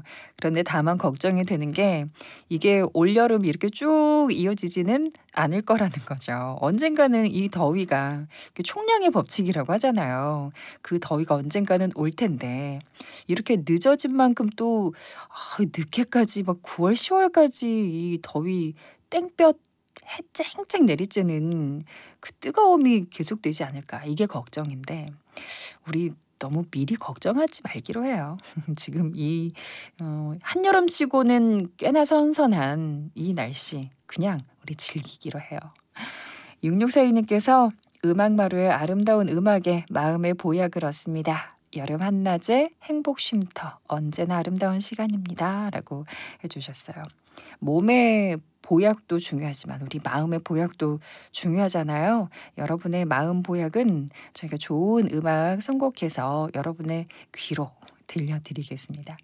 그런데 다만 걱정이 되는 게 이게 올여름 이렇게 쭉 이어지지는 않을 거라는 거죠. 언젠가는 이 더위가 그 총량의 법칙이라고 하잖아요. 그 더위가 언젠가는 올 텐데 이렇게 늦어진 만큼 또 늦게까지 막 9월, 10월까지 이 더위 땡볕 해 쨍쨍 내리쬐는 그 뜨거움이 계속되지 않을까 이게 걱정인데 우리 너무 미리 걱정하지 말기로 해요. 지금 이 한여름치고는 꽤나 선선한 이 날씨 그냥 우리 즐기기로 해요. 6642님께서 음악마루의 아름다운 음악에 마음의 보약을 얻습니다. 여름 한낮에 행복 쉼터 언제나 아름다운 시간입니다. 라고 해주셨어요. 몸의 보약도 중요하지만 우리 마음의 보약도 중요하잖아요. 여러분의 마음 보약은 저희가 좋은 음악 선곡해서 여러분의 귀로 들려드리겠습니다.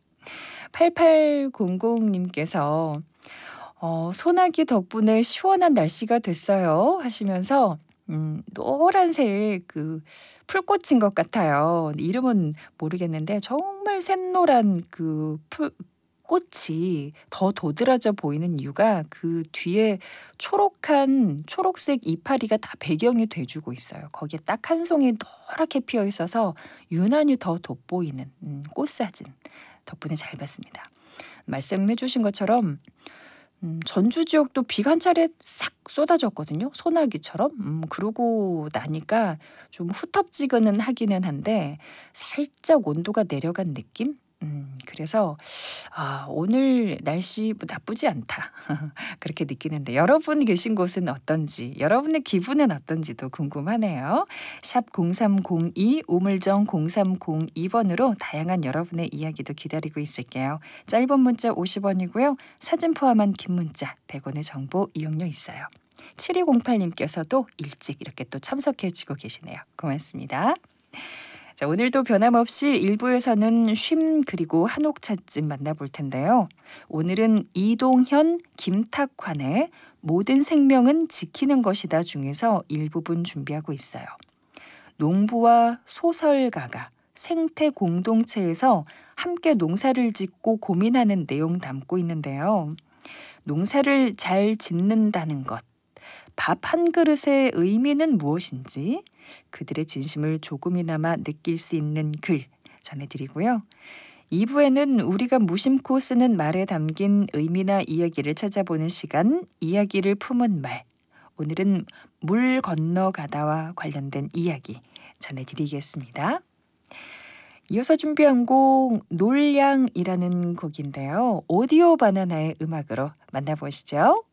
8800님께서 소나기 덕분에 시원한 날씨가 됐어요 하시면서 노란색 그 풀꽃인 것 같아요. 이름은 모르겠는데 정말 샛노란 그 꽃이 더 도드라져 보이는 이유가 그 뒤에 초록색 이파리가 다 배경이 돼주고 있어요. 거기에 딱 한 송이 노랗게 피어 있어서 유난히 더 돋보이는 꽃사진 덕분에 잘 봤습니다. 말씀해 주신 것처럼 전주 지역도 비가 한 차례 싹 쏟아졌거든요. 소나기처럼. 그러고 나니까 좀 후텁지근은 하기는 한데 살짝 온도가 내려간 느낌? 그래서 오늘 날씨 뭐 나쁘지 않다. 그렇게 느끼는데 여러분 계신 곳은 어떤지, 여러분의 기분은 어떤지도 궁금하네요. 샵 0302 우물정 0302번으로 다양한 여러분의 이야기도 기다리고 있을게요. 짧은 문자 50원이고요. 사진 포함한 긴 문자 100원의 정보 이용료 있어요. 7208님께서도 일찍 이렇게 또 참석해주고 계시네요. 고맙습니다. 자, 오늘도 변함없이 1부에서는 쉼 그리고 한옥 찾집 만나볼 텐데요. 오늘은 이동현, 김탁환의 모든 생명은 지키는 것이다 중에서 일부분 준비하고 있어요. 농부와 소설가가 생태 공동체에서 함께 농사를 짓고 고민하는 내용 담고 있는데요. 농사를 잘 짓는다는 것, 밥 한 그릇의 의미는 무엇인지 그들의 진심을 조금이나마 느낄 수 있는 글 전해드리고요. 2부에는 우리가 무심코 쓰는 말에 담긴 의미나 이야기를 찾아보는 시간, 이야기를 품은 말. 오늘은 물 건너가다와 관련된 이야기 전해드리겠습니다. 이어서 준비한 곡 놀량이라는 곡인데요. 오디오 바나나의 음악으로 만나보시죠.